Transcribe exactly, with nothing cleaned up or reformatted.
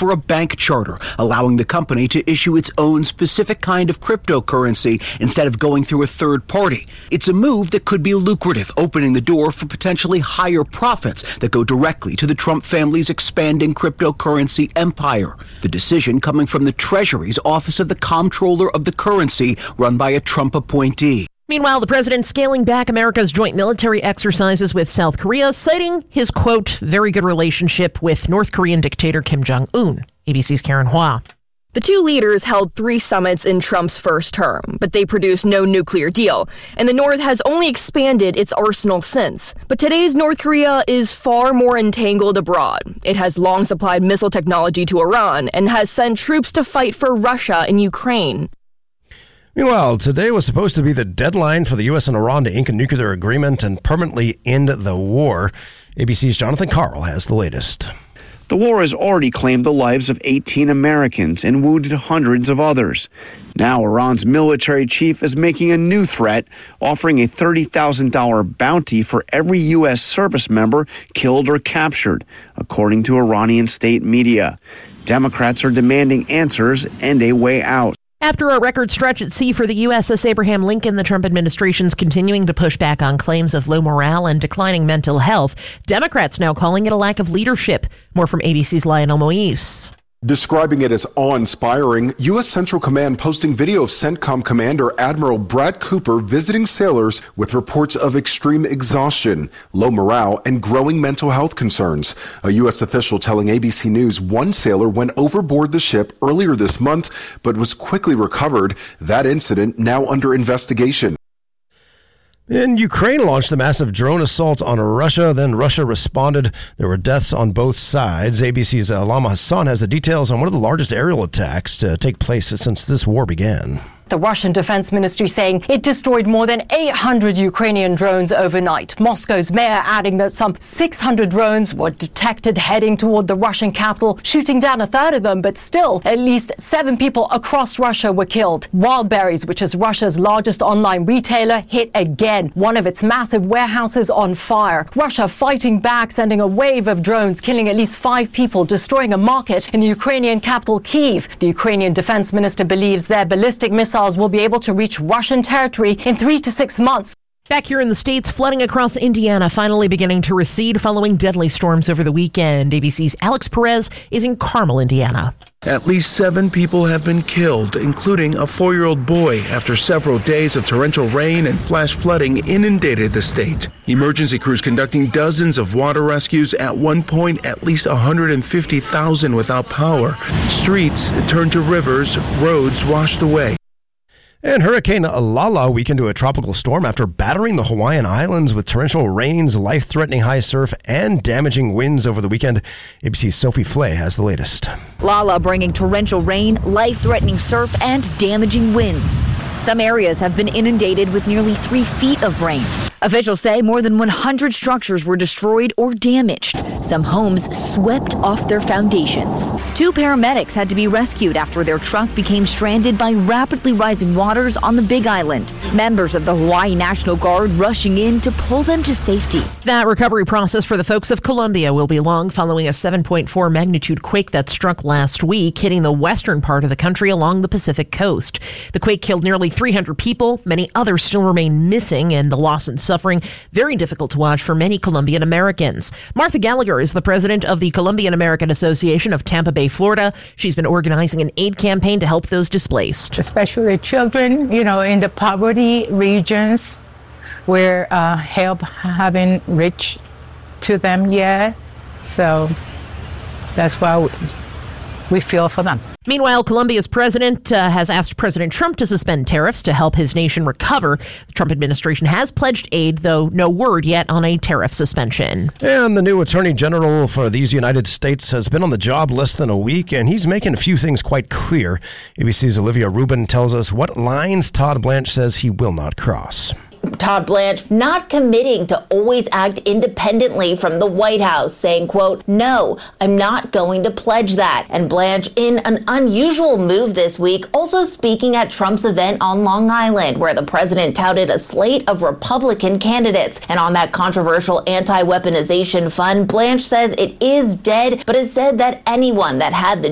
for a bank charter, allowing the company to issue its own specific kind of cryptocurrency instead of going through a third party. It's a move that could be lucrative, opening the door for potentially higher profits that go directly to the Trump family's expanding cryptocurrency empire. The decision coming from the Treasury's Office of the Comptroller of the Currency, run by a Trump appointee. Meanwhile, the president scaling back America's joint military exercises with South Korea, citing his, quote, very good relationship with North Korean dictator Kim Jong-un. A B C's Karen Hua. The two leaders held three summits in Trump's first term, but they produced no nuclear deal. And the North has only expanded its arsenal since. But today's North Korea is far more entangled abroad. It has long supplied missile technology to Iran and has sent troops to fight for Russia in Ukraine. Meanwhile, today was supposed to be the deadline for the U S and Iran to ink a nuclear agreement and permanently end the war. A B C's Jonathan Carl has the latest. The war has already claimed the lives of eighteen Americans and wounded hundreds of others. Now Iran's military chief is making a new threat, offering a thirty thousand dollars bounty for every U S service member killed or captured, according to Iranian state media. Democrats are demanding answers and a way out. After a record stretch at sea for the U S S Abraham Lincoln, the Trump administration's continuing to push back on claims of low morale and declining mental health. Democrats now calling it a lack of leadership. More from A B C's Lionel Moise. Describing it as awe-inspiring, U S Central Command posting video of CENTCOM Commander Admiral Brad Cooper visiting sailors with reports of extreme exhaustion, low morale, and growing mental health concerns. A U S official telling A B C News one sailor went overboard the ship earlier this month, but was quickly recovered. That incident now under investigation. And Ukraine launched a massive drone assault on Russia. Then Russia responded. There were deaths on both sides. A B C's uh, Lama Hassan has the details on one of the largest aerial attacks to take place since this war began. The Russian Defense Ministry saying it destroyed more than eight hundred Ukrainian drones overnight. Moscow's mayor adding that some six hundred drones were detected heading toward the Russian capital, shooting down a third of them, but still at least seven people across Russia were killed. Wildberries, which is Russia's largest online retailer, hit again, one of its massive warehouses on fire. Russia fighting back, sending a wave of drones, killing at least five people, destroying a market in the Ukrainian capital, Kyiv. The Ukrainian defense minister believes their ballistic missiles will be able to reach Russian territory in three to six months. Back here in the States, flooding across Indiana finally beginning to recede following deadly storms over the weekend. A B C's Alex Perez is in Carmel, Indiana. At least seven people have been killed, including a four-year-old boy, after several days of torrential rain and flash flooding inundated the state. Emergency crews conducting dozens of water rescues. At one point, at least one hundred fifty thousand without power. Streets turned to rivers, roads washed away. And Hurricane Lala weakened to a tropical storm after battering the Hawaiian Islands with torrential rains, life-threatening high surf, and damaging winds over the weekend. A B C's Sophie Flay has the latest. Lala bringing torrential rain, life-threatening surf, and damaging winds. Some areas have been inundated with nearly three feet of rain. Officials say more than one hundred structures were destroyed or damaged. Some homes swept off their foundations. Two paramedics had to be rescued after their truck became stranded by rapidly rising waters on the Big Island. Members of the Hawaii National Guard rushing in to pull them to safety. That recovery process for the folks of Colombia will be long following a seven point four magnitude quake that struck last week, hitting the western part of the country along the Pacific coast. The quake killed nearly three hundred people. Many others still remain missing, and the loss and suffering very difficult to watch for many Colombian Americans. Martha Gallagher is the president of the Colombian American Association of Tampa Bay, Florida. She's been organizing an aid campaign to help those displaced. Especially children, you know, in the poverty regions where uh, help haven't reached to them yet. So that's why we, we feel for them. Meanwhile, Colombia's president uh, has asked President Trump to suspend tariffs to help his nation recover. The Trump administration has pledged aid, though no word yet on a tariff suspension. And the new attorney general for these United States has been on the job less than a week, and he's making a few things quite clear. A B C's Olivia Rubin tells us what lines Todd Blanche says he will not cross. Todd Blanche not committing to always act independently from the White House, saying, quote, "No, I'm not going to pledge that." And Blanche, in an unusual move this week, also speaking at Trump's event on Long Island, where the president touted a slate of Republican candidates. And on that controversial anti-weaponization fund, Blanche says it is dead, but has said that anyone that had the